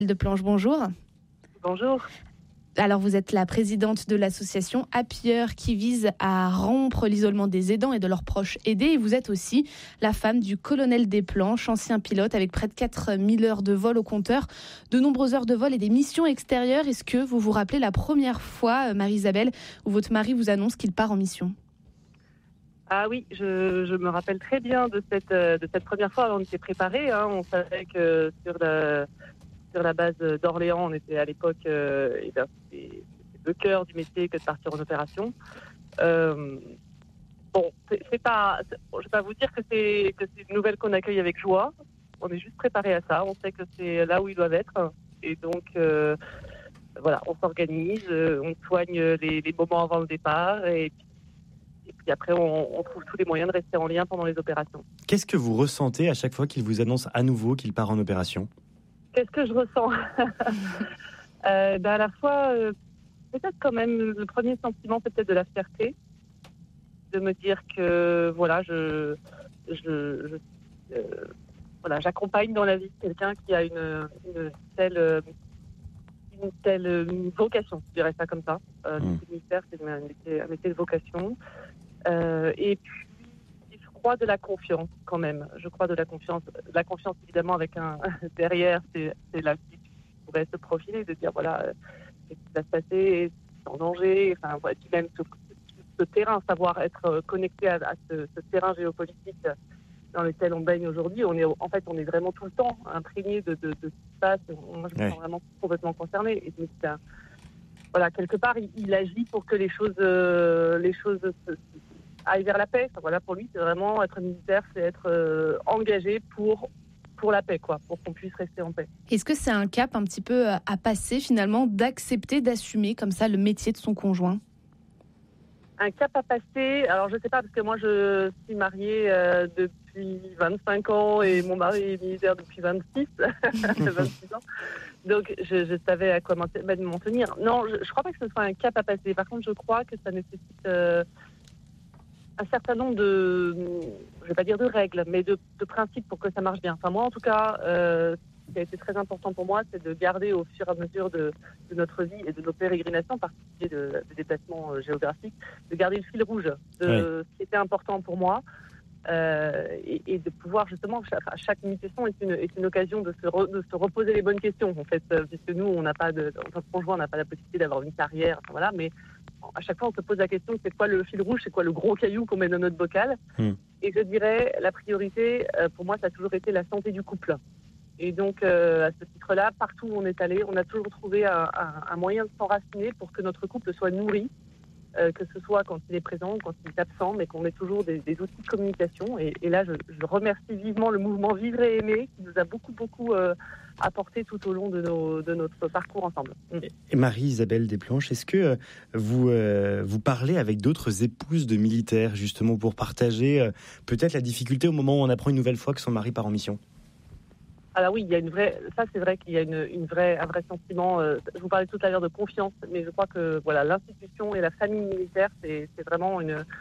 De Planche, bonjour. Bonjour. Alors vous êtes la présidente de l'association Happier qui vise à rompre l'isolement des aidants et de leurs proches aidés. Et vous êtes aussi la femme du colonel des Planches, ancien pilote avec près de 4000 heures de vol au compteur, de nombreuses heures de vol et des missions extérieures. Est-ce que vous vous rappelez la première fois, Marie-Isabelle, où votre mari vous annonce qu'il part en mission ? Ah oui, je me rappelle très bien de cette première fois. On était préparés, on savait que sur la base d'Orléans, on était à l'époque, c'était le cœur du métier que de partir en opération. Je vais pas vous dire que c'est une nouvelle qu'on accueille avec joie. On est juste préparé à ça. On sait que c'est là où ils doivent être. Et donc, voilà, on s'organise, on soigne les moments avant le départ. Et puis après, on trouve tous les moyens de rester en lien pendant les opérations. Qu'est-ce que vous ressentez à chaque fois qu'il vous annonce à nouveau qu'il part en opération ? Qu'est-ce que je ressens ? À la fois, peut-être quand même, le premier sentiment, c'est peut-être de la fierté, de me dire que voilà, j'accompagne dans la vie quelqu'un qui a une telle vocation, je dirais ça comme ça. Le ministère, c'est un métier de vocation. Et puis, je crois de la confiance quand même. Je crois de la confiance. La confiance, évidemment, avec un derrière, c'est là qui pourrait se profiler, de dire voilà, ce qui va se passer, sans danger. Enfin, voilà, puis même ce terrain, savoir être connecté à ce terrain géopolitique dans lequel on baigne aujourd'hui. On est vraiment tout le temps imprégné de ce qui se passe. Moi, je me sens vraiment complètement concernée. Et donc, voilà, quelque part, il agit pour que les choses aillent vers la paix. Enfin, voilà, pour lui, c'est vraiment être militaire, c'est être engagé pour la paix, quoi, pour qu'on puisse rester en paix. Est-ce que c'est un cap un petit peu à passer, finalement, d'accepter, d'assumer comme ça le métier de son conjoint ? Un cap à passer, alors je sais pas, parce que moi je suis mariée depuis 25 ans et mon mari est militaire depuis 26 ans. Donc je savais à quoi m'en tenir. Non, je crois pas que ce soit un cap à passer. Par contre, je crois que ça nécessite un certain nombre je vais pas dire de règles, mais de principes pour que ça marche bien. Enfin moi en tout cas, ce qui a été très important pour moi, c'est de garder au fur et à mesure de notre vie et de nos pérégrinations, en particulier de déplacements géographiques, de garder le fil rouge de ce qui était important pour moi et de pouvoir justement, chaque mutation est une occasion de se reposer les bonnes questions, en fait, puisque nous, on n'a pas notre conjoint n'a pas la possibilité d'avoir une carrière, enfin, voilà, mais à chaque fois, on se pose la question, c'est quoi le fil rouge, c'est quoi le gros caillou qu'on met dans notre bocal. Et je dirais, la priorité, pour moi, ça a toujours été la santé du couple. Et donc, à ce titre-là, partout où on est allé, on a toujours trouvé un moyen de s'enraciner pour que notre couple soit nourri, que ce soit quand il est présent ou quand il est absent, mais qu'on ait toujours des outils de communication. Et là, je remercie vivement le mouvement Vivre et Aimer, qui nous a beaucoup apporté tout au long de notre parcours ensemble. Et Marie-Isabelle des Planches, est-ce que vous parlez avec d'autres épouses de militaires, justement, pour partager peut-être la difficulté au moment où on apprend une nouvelle fois que son mari part en mission ? Alors oui, il y a c'est vrai qu'il y a un vrai sentiment. Je vous parlais tout à l'heure de confiance, mais je crois que voilà, l'institution et la famille militaire, c'est vraiment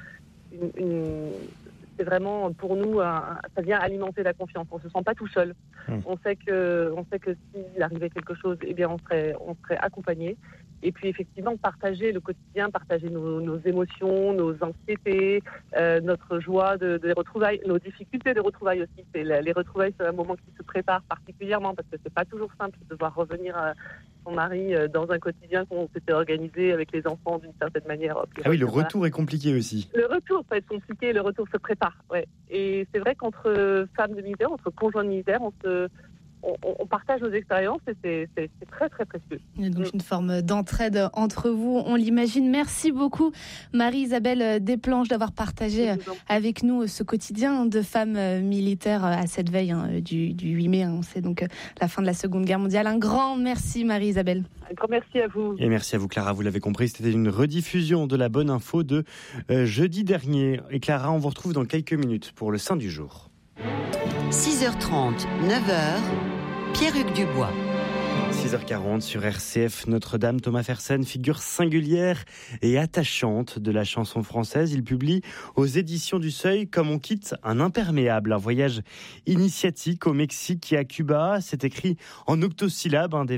c'est vraiment pour nous, ça vient alimenter la confiance. On se sent pas tout seul. On sait que s'il arrivait quelque chose, eh bien on serait accompagné. Et puis effectivement, partager le quotidien, partager nos émotions, nos anxiétés, notre joie des retrouvailles, nos difficultés de retrouvailles aussi. Les retrouvailles, c'est un moment qui se prépare particulièrement parce que c'est pas toujours simple de devoir revenir à son mari dans un quotidien qu'on s'était organisé avec les enfants d'une certaine manière. Ah oui, le retour est compliqué aussi. Le retour peut être compliqué, le retour se prépare, ouais. Et c'est vrai qu'entre femmes de militaires, entre conjoints de militaires, on partage nos expériences et c'est très très précieux. Il y a donc une forme d'entraide entre vous, on l'imagine. Merci beaucoup Marie-Isabelle des Planches d'avoir partagé avec nous ce quotidien de femmes militaires à cette veille du 8 mai. C'est donc la fin de la Seconde Guerre mondiale. Un grand merci Marie-Isabelle. Un grand merci à vous. Et merci à vous Clara, vous l'avez compris, c'était une rediffusion de la bonne info de jeudi dernier. Et Clara, on vous retrouve dans quelques minutes pour le Saint du jour. 6h30, 9h, Pierre-Hugues Dubois. 6h40 sur RCF, Notre-Dame, Thomas Fersen, figure singulière et attachante de la chanson française. Il publie aux éditions du Seuil Comme on quitte un imperméable, un voyage initiatique au Mexique et à Cuba. C'est écrit en octosyllabes, des